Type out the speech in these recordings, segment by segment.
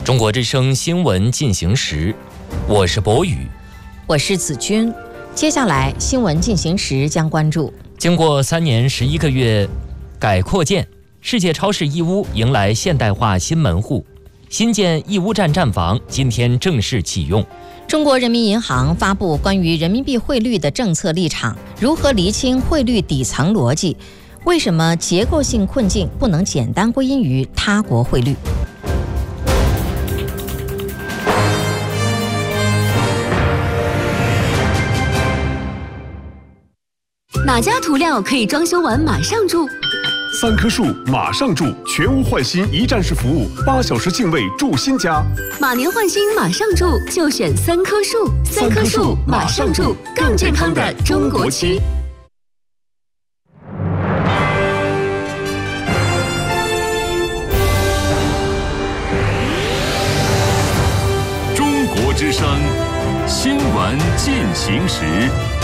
中国之声新闻进行时，我是博宇， 我是子君。接下来新闻进行时将关注： 经过3年11个月改扩建，世界超市义乌迎来现代化新门户，新建义乌站站房今天正式启用。 中国人民银行发布关于人民币汇率的政策立场，如何厘清汇率底层逻辑？为什么结构性困境不能简单归因于他国汇率？ 哪家涂料可以装修完马上住 ？3棵树马上住，全屋换新一站式服务，8小时净位住新家。 马年换新马上住，就选3棵树。3棵树马上住，更健康的中国区。 中国之声新闻进行时。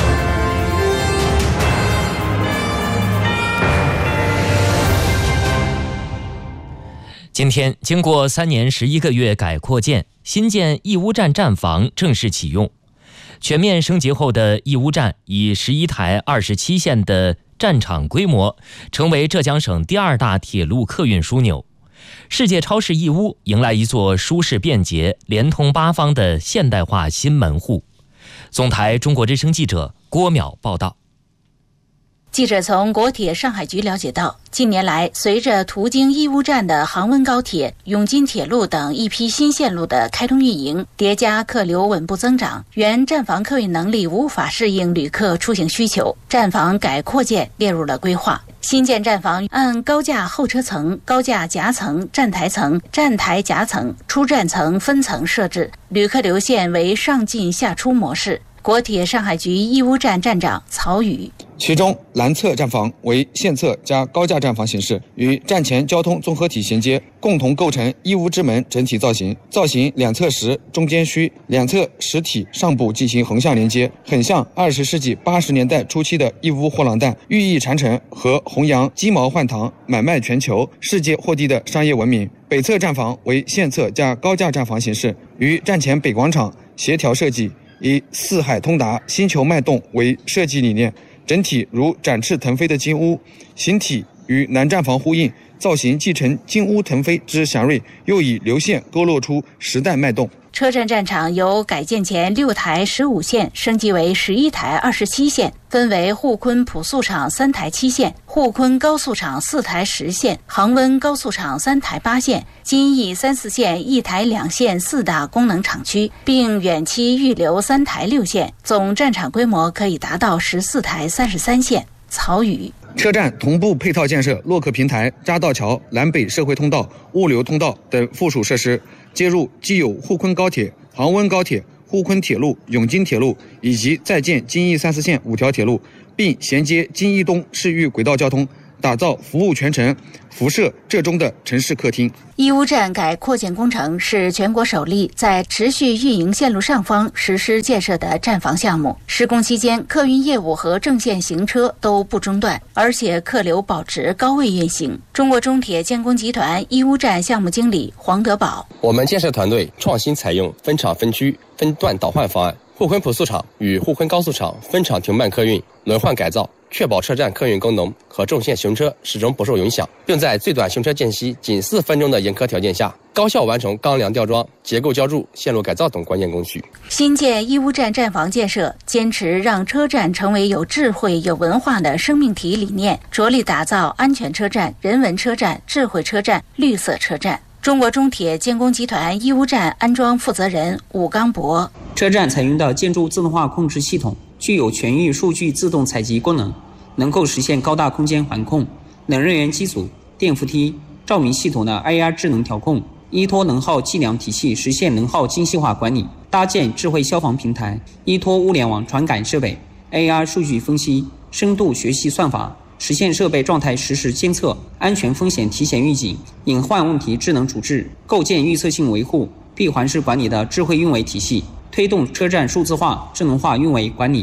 今天，经过3年11个月改扩建，新建义乌站站房正式启用。全面升级后的义乌站以11台27线的站场规模，成为浙江省第2大铁路客运枢纽。世界超市义乌迎来一座舒适便捷、连通8方的现代化新门户。总台中国之声记者郭淼报道。 记者从国铁上海局了解到，近年来，随着途经义乌站的杭温高铁、永金铁路等一批新线路的开通运营，叠加客流稳步增长，原站房客运能力无法适应旅客出行需求，站房改扩建列入了规划。新建站房按高架候车层、高架夹层、站台层、站台夹层、出站层分层设置，旅客流线为上进下出模式。国铁上海局义乌站站长曹宇， 其中南侧站房为线侧加高架站房形式，与站前交通综合体衔接，共同构成义乌之门整体造型。造型两侧实，中间虚，两侧实体上部进行横向连接，很像20世纪80年代初期的义乌货郎担，寓意传承和弘扬鸡毛换糖、买卖全球、世界货地的商业文明。北侧站房为线侧加高架站房形式，与站前北广场协调设计，以四海通达、星球脉动为设计理念，整体如展翅腾飞的金乌，形体与南站房呼应，造型继承金乌腾飞之祥瑞，又以流线勾勒出时代脉动。 车站站场由改建前6台15线升级为11台27线，分为沪昆普速场3台7线、沪昆高速场4台10线、杭温高速场3台8线、金义3、4线1台2线4大功能厂区，并远期预留3台6线，总站场规模可以达到14台33线。曹宇， 车站同步配套建设洛克平台、匝道桥、南北社会通道、物流通道等附属设施，接入既有沪昆高铁、杭温高铁、沪昆铁路、永金铁路以及在建金义3、4线5条铁路，并衔接金义东市域轨道交通，打造服务全程、辐射浙中的城市客厅。 义乌站改扩建工程是全国首例在持续运营线路上方实施建设的站房项目。施工期间，客运业务和正线行车都不中断，而且客流保持高位运行。中国中铁建工集团义乌站项目经理黄德宝， 我们建设团队创新采用分场分区分段倒换方案，沪昆普速场与沪昆高速场分场停办客运轮换改造，确保车站客运功能和重线行车始终不受影响，并在最短行车间隙仅4分钟的严苛条件下，高效完成钢梁吊装、结构浇筑、线路改造等关键工序。 新建义乌站站房建设坚持让车站成为有智慧、有文化的生命体理念，着力打造安全车站、人文车站、智慧车站、绿色车站。中国中铁建工集团义乌站安装负责人武刚博， 车站采用的建筑自动化控制系统具有全域数据自动采集功能，能够实现高大空间环控、冷热源机组、电扶梯、照明系统的 IR 智能调控，依托能耗计量体系实现能耗精细化管理，搭建智慧消防平台，依托物联网传感设备、AR 数据分析、深度学习算法，实现设备状态实时监测、安全风险提前预警、隐患问题智能处置，构建预测性维护、闭环式管理的智慧运维体系，推动车站数字化、智能化运维管理。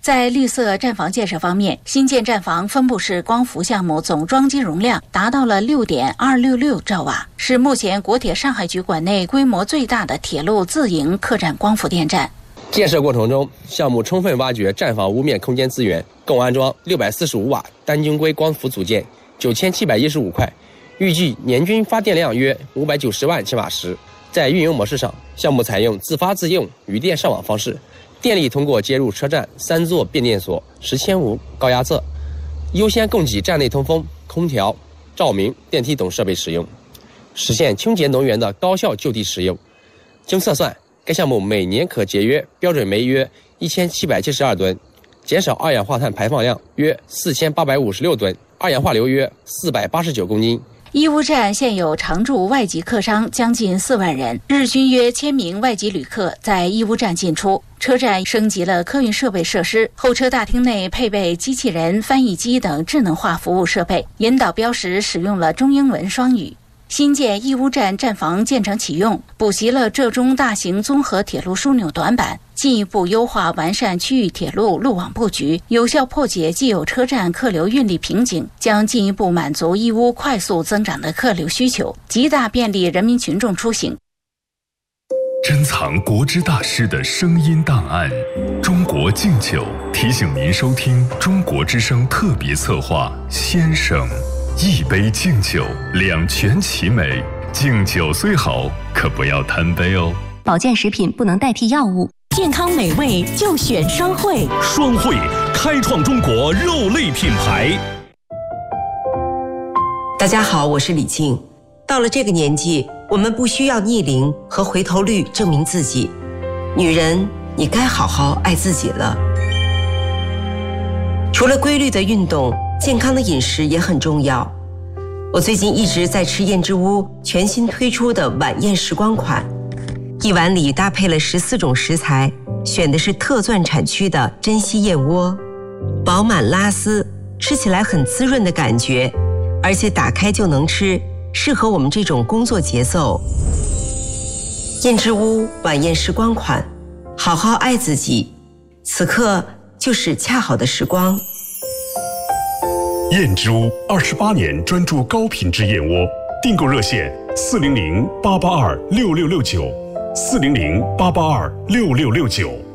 在绿色站房建设方面，新建站房分布式光伏项目总装机容量达到了6.266兆瓦，是目前国铁上海局管内规模最大的铁路自营客站光伏电站。 建设过程中，项目充分挖掘站房屋面空间资源，共安装645瓦单晶硅光伏组件9715块，预计年均发电量约590万千瓦时。在运营模式上，项目采用自发自用、余电上网方式。电力通过接入车站3座变电所、10千伏高压侧，优先供给站内通风、空调、照明、电梯等设备使用，实现清洁能源的高效就地使用。经测算，该项目每年可节约标准煤约1772吨，减少二氧化碳排放量约4856吨，二氧化硫约489公斤。 义乌站现有常驻外籍客商将近4万人，日均约1000名外籍旅客在义乌站进出。车站升级了客运设备设施，候车大厅内配备机器人、翻译机等智能化服务设备，引导标识使用了中英文双语。新建义乌站站房建成启用，补齐了浙中大型综合铁路枢纽短板，进一步优化完善区域铁路路网布局，有效破解既有车站客流运力瓶颈，将进一步满足义乌快速增长的客流需求，极大便利人民群众出行。 珍藏国之大师的声音档案，中国敬酒提醒您收听中国之声特别策划《先生》。一杯敬酒，两全其美。敬酒虽好，可不要贪杯哦。 保健食品不能代替药物，健康美味就选双汇。 双汇开创中国肉类品牌。 大家好，我是李静。到了这个年纪，我们不需要逆龄和回头率证明自己。女人，你该好好爱自己了。除了规律的运动，健康的饮食也很重要。我最近一直在吃燕之屋全新推出的晚宴时光款，一碗里搭配了14种食材，选的是特钻产区的珍稀燕窝，饱满拉丝，吃起来很滋润的感觉，而且打开就能吃，适合我们这种工作节奏。燕之屋晚宴时光款，好好爱自己，此刻就是恰好的时光。 燕之屋28年专注高品质燕窝，订购热线400-882-6669，400-882-6669。